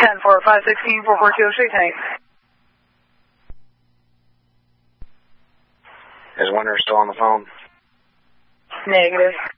10-4-5-16-442 Street Tank. Is Winter still on the phone? Negative.